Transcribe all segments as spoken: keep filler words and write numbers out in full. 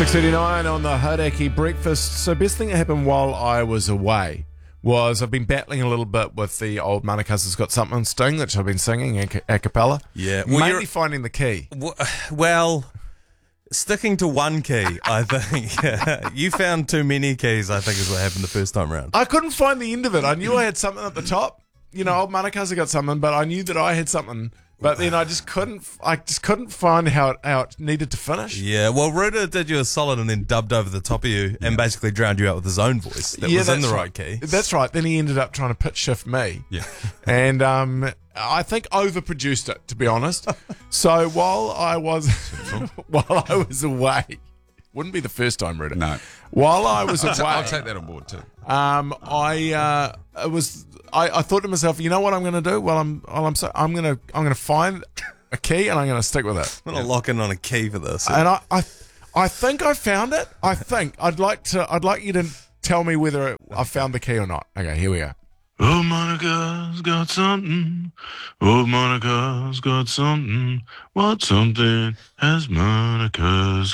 six thirty-nine on the Hodaki Breakfast. So best thing that happened while I was away was I've been battling a little bit with the old Manukau's Has Got Something Sting, which I've been singing a, a cappella. Yeah. Well, Mainly you're- finding the key. W- Well, sticking to one key, I think. You found too many keys, I think, is what happened the first time round. I couldn't find the end of it. I knew I had something at the top. You know, old Manukau's Has Got Something, but I knew that I had something. But then I just couldn't. I just couldn't find how it, how it needed to finish. Yeah, well, Ruda did you a solid and then dubbed over the top of you and basically drowned you out with his own voice that Yeah, was in that's the right. right key. That's right. Then he ended up trying to pitch shift me. Yeah. And um, I think overproduced it, to be honest. So while I was while I was away, wouldn't be the first time, Ruda. No. While I was away, I'll take that on board too. um, I uh, it was I, I thought to myself, you know what I'm going to do? Well, I'm while I'm so I'm going to I'm going to find a key and I'm going to stick with it. I'm going to lock in on a key for this. And I, I I think I found it. I think I'd like to. I'd like you to tell me whether it, I found the key or not. Okay, here we go. Oh, Monica's got something. Oh, Monica's got something. What something has Monica's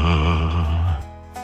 got?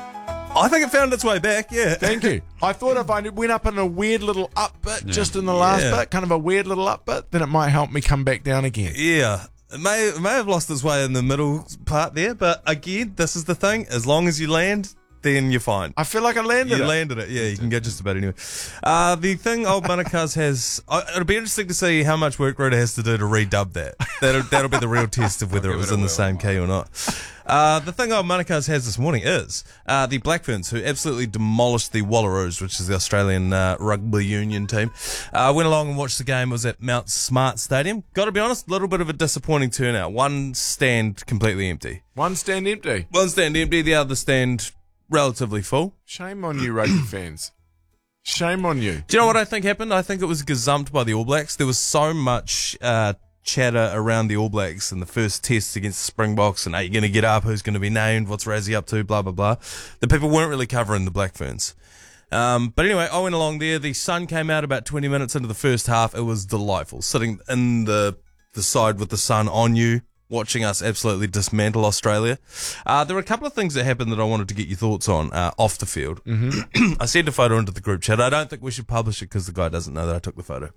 I think it found its way back, yeah. Thank you. I thought if I went up in a weird little up bit just in the last Yeah. bit, kind of a weird little up bit, then it might help me come back down again. Yeah. It may, it may have lost its way in the middle part there, but again, this is the thing. As long as you land, then you're fine. I feel like I landed You it. landed it, yeah. You can go just about anywhere. Uh, the thing old Manukau's has, uh, it'll be interesting to see how much work Ruda has to do to redub that. That'll, that'll be the real test of whether it was in the same key or not. Uh, the thing old Manukau's has this morning is uh, the Blackferns, who absolutely demolished the Wallaroos, which is the Australian uh, rugby union team. Uh, went along and watched the game. It was at Mount Smart Stadium. Got to be honest, a little bit of a disappointing turnout. One stand completely empty. One stand empty. One stand empty, the other stand relatively full. Shame on you, rugby fans. Shame on you. Do you know what I think happened? I think it was gazumped by the All Blacks. There was so much uh, chatter around the All Blacks in the first test against the Springboks, and are you going to get up? Who's going to be named? What's Razzie up to? Blah, blah, blah. The people weren't really covering the Black Ferns. Um, but anyway, I went along there. The sun came out about twenty minutes into the first half. It was delightful. Sitting in the, the side with the sun on you, watching us absolutely dismantle Australia. Uh, there were a couple of things that happened that I wanted to get your thoughts on uh, off the field. Mm-hmm. I sent a photo into the group chat. I don't think we should publish it because the guy doesn't know that I took the photo.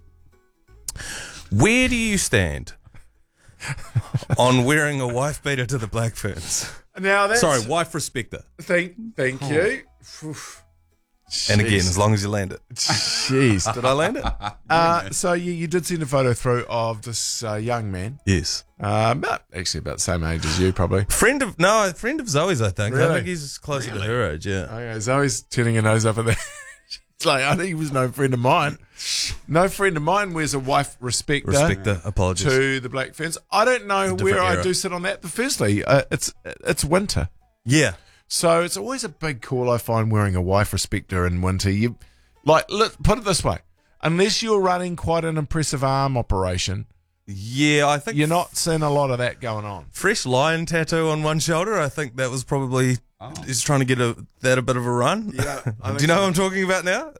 Where do you stand on wearing a wife beater to the Black Ferns? Now that's Sorry, wife respecter. Thank, thank you. And again, as long as you land it. Jeez. Did I land it? Uh, so you, you did send a photo through of this uh, young man, Yes. uh, about actually about the same age as you, probably. Friend of, no, friend of Zoe's, I think. I Really? think he's closer to her age, yeah. Oh, yeah, Zoe's turning her nose up at that. It's like, I think he was no friend of mine. No friend of mine wears a wife respecter, Respecter, apologies. to the Black Ferns. I don't know different where I era. do sit on that, but firstly, uh, it's it's winter. Yeah. So it's always a big call, I find, wearing a wife respecter in winter. You, like, let, put it this way. Unless you're running quite an impressive arm operation, Yeah, I think you're not seeing a lot of that going on. fresh lion tattoo on one shoulder. I think that was probably he's trying to get a, that a bit of a run. Yeah, I think Do you know so. what I'm talking about now?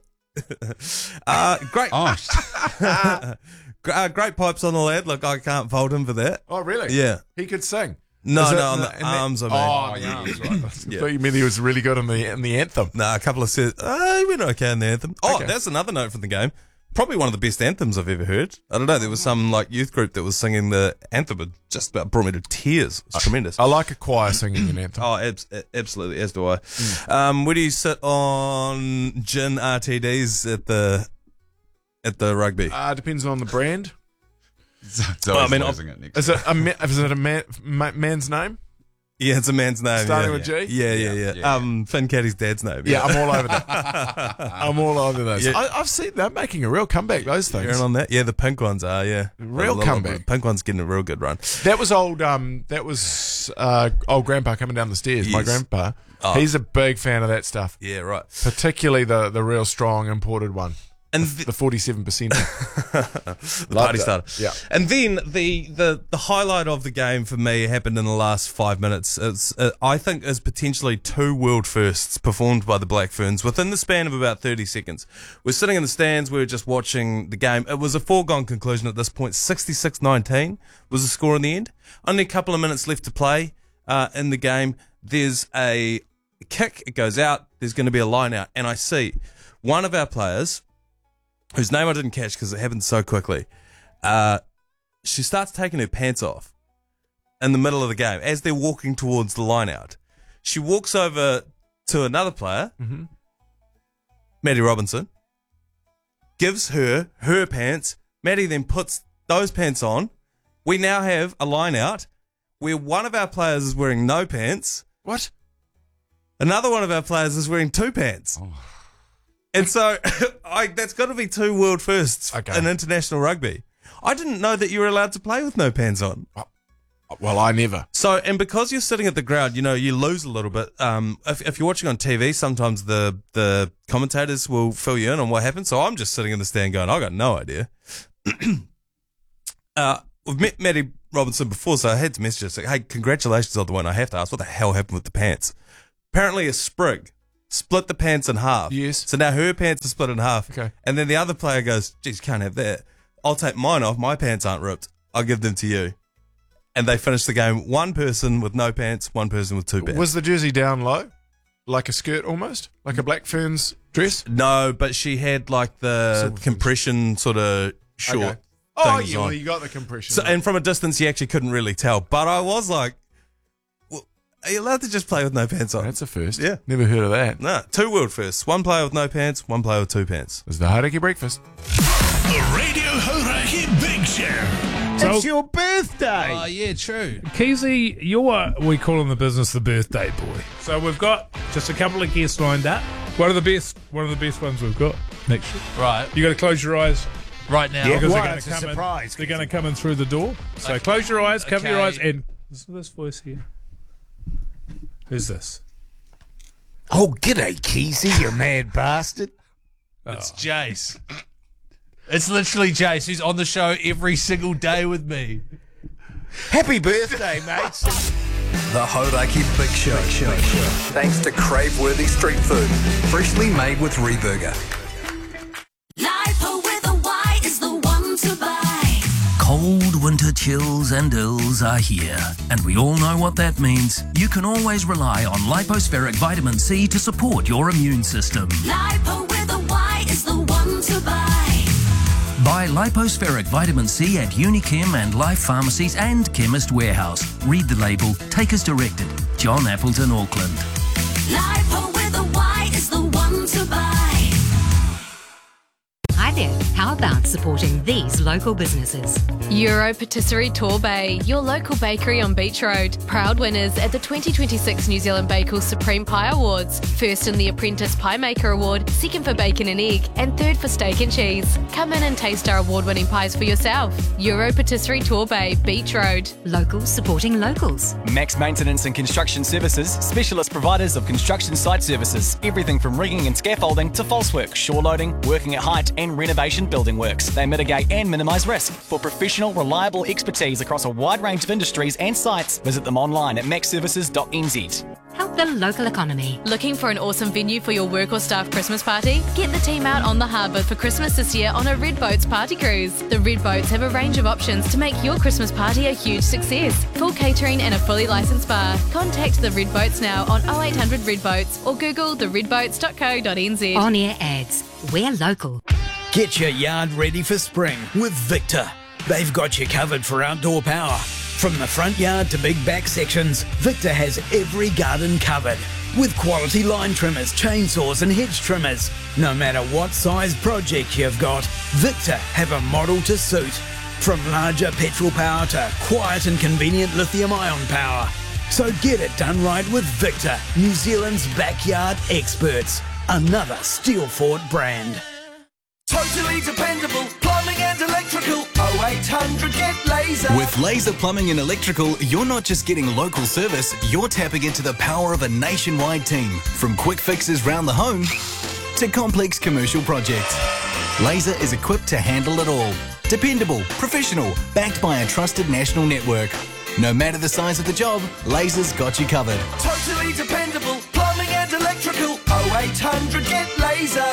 uh, great, Oh, Gr- uh, great pipes on the lad. Look, I can't fault him for that. Oh, really? Yeah. He could sing. No, Is it no, on in the in arms, I mean. Oh, the yeah, arms, yeah. right. I thought you meant he was really good in the, in the anthem. Nah, a couple of says, uh, he went okay in the anthem. Oh, Okay. that's another note from the game. Probably one of the best anthems I've ever heard. I don't know, there was some like youth group that was singing the anthem. It just about brought me to tears. It's tremendous. I like a choir singing an anthem. Oh, abs- absolutely, as do I. Um, where do you sit on gin R T Ds at the at the rugby? Uh, depends on the brand. Zoe's I mean, losing it next. Is it a, ma- is it a man, ma- man's name? Yeah, it's a man's name. Starting yeah. with G? Yeah, yeah, yeah. Yeah, yeah. Um, Finn Caddy's dad's name. Yeah, I'm all over that. I'm all over those. Yeah. I, I've seen they're making a real comeback, those things. Hearing on that? Yeah, the pink ones are, yeah. Real A lot- comeback. Pink one's getting a real good run. That was old. Um, that was uh, old grandpa coming down the stairs. My Yes. grandpa. Oh. He's a big fan of that stuff, Yeah, right. particularly the the real strong imported one, And th- the forty-seven percent. the party it. starter. Yeah. And then the, the, the highlight of the game for me happened in the last five minutes. It's, uh, I think is potentially two world firsts performed by the Black Ferns within the span of about thirty seconds. We're sitting in the stands. We were just watching the game. It was a foregone conclusion at this point. sixty-six nineteen was the score in the end. Only a couple of minutes left to play uh, in the game. There's a kick, it goes out, there's going to be a line out. And I see one of our players, whose name I didn't catch because it happened so quickly, uh, she starts taking her pants off in the middle of the game as they're walking towards the line out. She walks over to another player, Mm-hmm. Maddie Robinson, gives her her pants. Maddie then puts those pants on. We now have a line out where one of our players is wearing no pants. What? Another one of our players is wearing two pants. Oh. And so I, that's got to be two world firsts Okay. in international rugby. I didn't know that you were allowed to play with no pants on. Oh, well, I never. So, and because you're sitting at the ground, you know, you lose a little bit. Um, if, if you're watching on T V, sometimes the, the commentators will fill you in on what happened. So I'm just sitting in the stand going, I got no idea. uh, we've met Maddie Robinson before, so I had to message her, say, hey, congratulations on the win. I have to ask, what the hell happened with the pants? Apparently a sprig split the pants in half. Yes. So now her pants are split in half. Okay. And then the other player goes, geez, can't have that. I'll take mine off. My pants aren't ripped. I'll give them to you. And they finished the game, one person with no pants, one person with two pants. Was the jersey down low? Like a skirt almost? Like a Black Ferns dress? No, but she had like the Sort of compression sort of short Okay. Oh, things yeah, on. well, you got the compression. So, and from a distance, you actually couldn't really tell. But I was like, well, are you allowed to just play with no pants on? That's a first. Yeah. Never heard of that. No, two world firsts. One player with no pants, one player with two pants. It's the Hauraki Breakfast. The Radio Hauraki Big Show. So, It's your birthday. Oh, yeah, true. Keezy, you're, we call in the business the birthday boy. So we've got just a couple of guests lined up. One of the best, one of the best ones we've got. Next year. Right. You got to close your eyes Right now. because why? they're going It's to a come surprise, in. They're going to come in through the door. So close your eyes, cover your Okay. eyes, and listen to this voice here. Who's this? Oh, g'day, Keezy, you mad bastard. It's Jace. It's literally Jace, who's on the show every single day with me. Happy birthday, mates. The Hauraki Big Show. Thanks to crave-worthy street food, freshly made with Reburger. Lipo with a Y is the one to buy. Cold winter chills and ills are here, and we all know what that means. You can always rely on Lipospheric Vitamin C to support your immune system. Lipo with a Y is the one to buy. Buy Lipospheric Vitamin C at Unichem and Life Pharmacies and Chemist Warehouse. Read the label. Take as directed. John Appleton, Auckland. Lipo with a Y is the one to buy. Hi there. How about supporting these local businesses? Euro Patisserie Torbay, your local bakery on Beach Road. Proud winners at the twenty twenty-six New Zealand Bakers Supreme Pie Awards. First in the Apprentice Pie Maker Award, second for bacon and egg, and third for steak and cheese. Come in and taste our award-winning pies for yourself. Euro Patisserie Torbay, Beach Road. Locals supporting locals. Max Maintenance and Construction Services, specialist providers of construction site services. Everything from rigging and scaffolding to false work, shore loading, working at height and renovation building works. They mitigate and minimise risk. For professional, reliable expertise across a wide range of industries and sites, visit them online at max services dot n z. Help the local economy. Looking for an awesome venue for your work or staff Christmas party? Get the team out on the harbour for Christmas this year on a Red Boats party cruise. The Red Boats have a range of options to make your Christmas party a huge success. Full catering and a fully licensed bar. Contact the Red Boats now on oh eight hundred Red Boats or Google the red boats dot co dot n z. On air ads. We're local. Get your yard ready for spring with Victor. They've got you covered for outdoor power. From the front yard to big back sections, Victor has every garden covered. With quality line trimmers, chainsaws and hedge trimmers. No matter what size project you've got, Victor have a model to suit. From larger petrol power to quiet and convenient lithium-ion power. So get it done right with Victor, New Zealand's backyard experts. Another Steelfort brand. Totally dependable plumbing and electrical. oh eight hundred get laser. With Laser Plumbing and Electrical, you're not just getting local service, you're tapping into the power of a nationwide team. From quick fixes round the home to complex commercial projects. Laser is equipped to handle it all. Dependable, professional, backed by a trusted national network. No matter the size of the job, Laser's got you covered. Totally dependable plumbing and electrical. oh eight hundred get laser.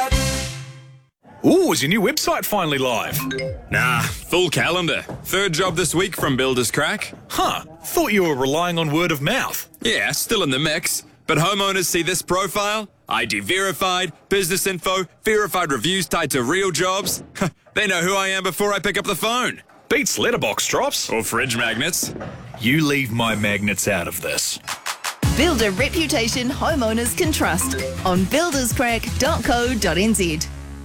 Ooh, is your new website finally live? Nah, full calendar. Third job this week from Builders Crack. Huh, thought you were relying on word of mouth. Yeah, still in the mix. But homeowners see this profile, I D verified, business info, verified reviews tied to real jobs. They know who I am before I pick up the phone. Beats letterbox drops. Or fridge magnets. You leave my magnets out of this. Build a reputation homeowners can trust on builders crack dot co dot n z.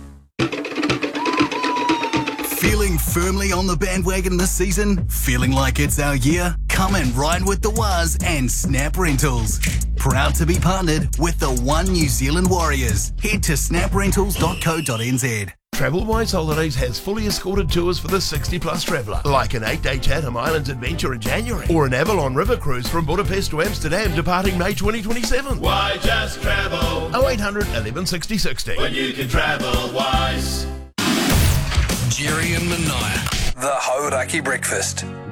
Feeling firmly on the bandwagon this season? Feeling like it's our year? Come and ride with the Waz and Snap Rentals. Proud to be partnered with the One New Zealand Warriors. Head to snap rentals dot co dot n z. TravelWise Holidays has fully escorted tours for the sixty plus traveller, like an eight-day Chatham Islands adventure in January, or an Avalon River cruise from Budapest to Amsterdam departing May twenty twenty-seven. Why just travel? oh eight hundred, eleven sixty, sixty. When you can travel wise. Jerry and Mania. The Hauraki Breakfast.